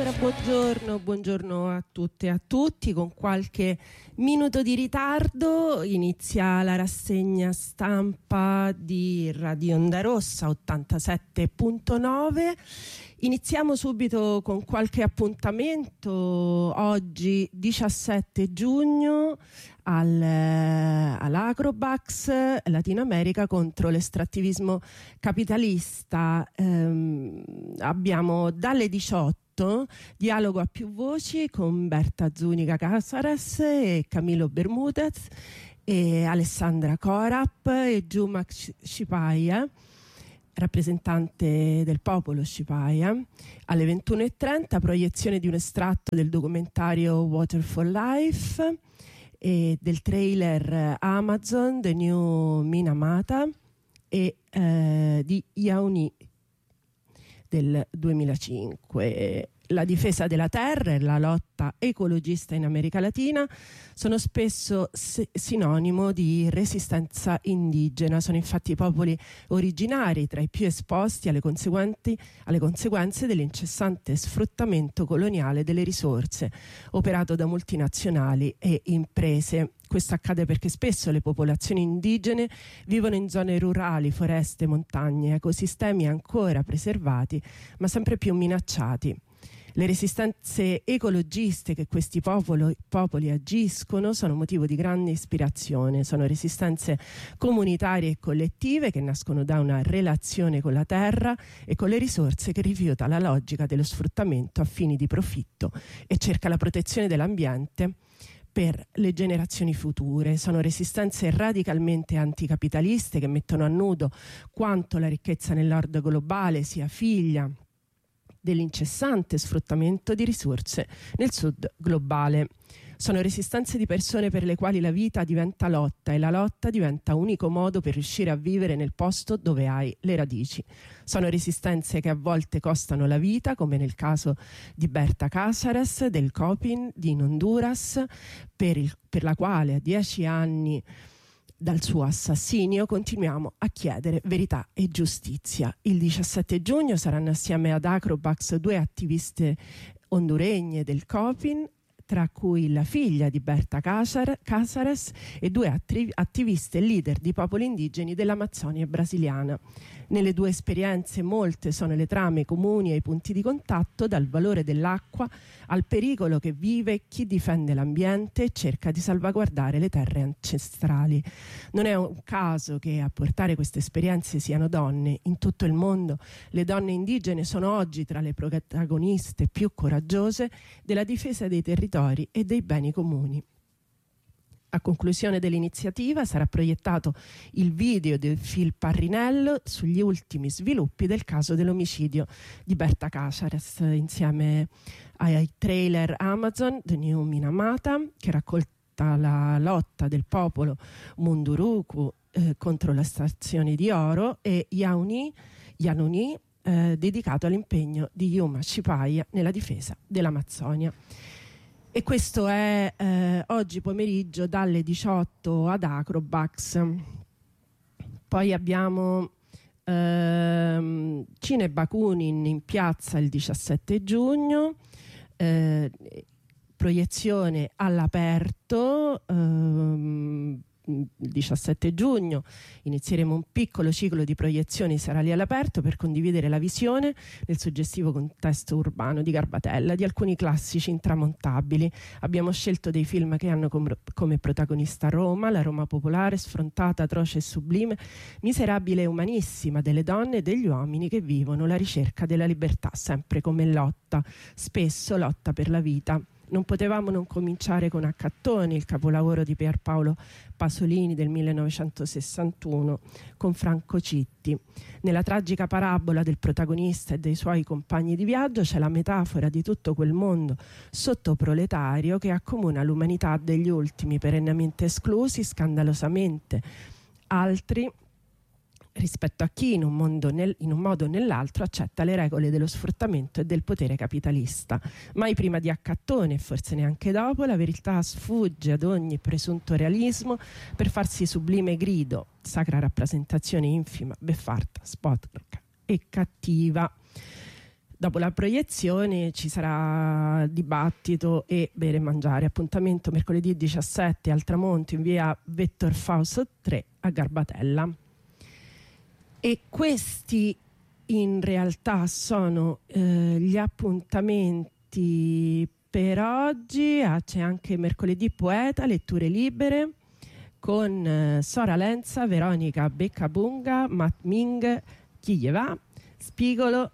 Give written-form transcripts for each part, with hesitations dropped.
Allora, buongiorno a tutte e a tutti. Con qualche minuto di ritardo inizia la rassegna stampa di Radio Onda Rossa 87.9. Iniziamo subito con qualche appuntamento. Oggi 17 giugno all'Acrobax Latino America contro l'estrattivismo capitalista. Abbiamo dalle 18 dialogo a più voci con Berta Zúñiga Cáceres e Camilo Bermúdez e Alessandra Corap e Juma Shipaya, rappresentante del popolo Shipaya. Alle 21:30 proiezione di un estratto del documentario Water for Life e del trailer Amazon The New Minamata e di Yauni del 2005. La difesa della terra e la lotta ecologista in America Latina sono spesso sinonimo di resistenza indigena. Sono infatti i popoli originari tra i più esposti alle conseguenze dell'incessante sfruttamento coloniale delle risorse operato da multinazionali e imprese. Questo accade perché spesso le popolazioni indigene vivono in zone rurali, foreste, montagne, ecosistemi ancora preservati ma sempre più minacciati. Le resistenze ecologiste che questi popoli agiscono sono motivo di grande ispirazione. Sono resistenze comunitarie e collettive che nascono da una relazione con la terra e con le risorse che rifiuta la logica dello sfruttamento a fini di profitto e cerca la protezione dell'ambiente per le generazioni future. Sono resistenze radicalmente anticapitaliste che mettono a nudo quanto la ricchezza nel nord globale sia figlia dell'incessante sfruttamento di risorse nel sud globale. Sono resistenze di persone per le quali la vita diventa lotta e la lotta diventa unico modo per riuscire a vivere nel posto dove hai le radici. Sono resistenze che a volte costano la vita, come nel caso di Berta Cáceres del Copin in Honduras, per la quale a 10 anni dal suo assassinio continuiamo a chiedere verità e giustizia. Il 17 giugno saranno assieme ad Acrobax 2 attiviste honduregne del Copin, tra cui la figlia di Berta Cáceres e 2 attiviste leader di popoli indigeni dell'Amazzonia brasiliana. Nelle due esperienze molte sono le trame comuni e i punti di contatto, dal valore dell'acqua al pericolo che vive chi difende l'ambiente e cerca di salvaguardare le terre ancestrali. Non è un caso che a portare queste esperienze siano donne. In tutto il mondo le donne indigene sono oggi tra le protagoniste più coraggiose della difesa dei territori e dei beni comuni. A conclusione dell'iniziativa sarà proiettato il video del Phil Parrinello sugli ultimi sviluppi del caso dell'omicidio di Berta Cáceres, insieme ai trailer Amazon The New Minamata, che racconta la lotta del popolo Munduruku contro l'estrazione di oro, e Yauni dedicato all'impegno di Juma Shipaya nella difesa dell'Amazzonia. E questo è oggi pomeriggio dalle 18 ad Acrobax. Poi abbiamo Cine Bakunin in piazza il 17 giugno, proiezione all'aperto. Il 17 giugno inizieremo un piccolo ciclo di proiezioni serali all'aperto per condividere la visione nel suggestivo contesto urbano di Garbatella di alcuni classici intramontabili. Abbiamo scelto dei film che hanno come protagonista Roma, la Roma popolare, sfrontata, atroce e sublime, miserabile e umanissima, delle donne e degli uomini che vivono la ricerca della libertà sempre come lotta, spesso lotta per la vita. Non potevamo non cominciare con Accattoni, il capolavoro di Pierpaolo Pasolini del 1961, con Franco Citti. Nella tragica parabola del protagonista e dei suoi compagni di viaggio c'è la metafora di tutto quel mondo sottoproletario che accomuna l'umanità degli ultimi, perennemente esclusi, scandalosamente altri, rispetto a chi in un modo o nell'altro accetta le regole dello sfruttamento e del potere capitalista. Mai prima di Accattone e forse neanche dopo la verità sfugge ad ogni presunto realismo per farsi sublime grido, sacra rappresentazione infima, beffarda, sporca e cattiva. Dopo la proiezione ci sarà dibattito e bere e mangiare. Appuntamento mercoledì 17 al tramonto in via Vettor Fausto 3 a Garbatella. E questi in realtà sono gli appuntamenti per oggi. C'è anche mercoledì poeta, letture libere con Sora Lenza, Veronica Beccabunga, Matt Ming, Chi gli va, Spigolo,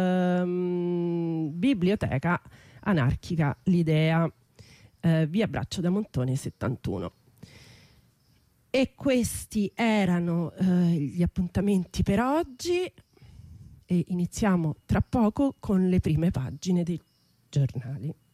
Biblioteca Anarchica L'Idea, via Braccio da Montone 71. E questi erano gli appuntamenti per oggi e iniziamo tra poco con le prime pagine dei giornali.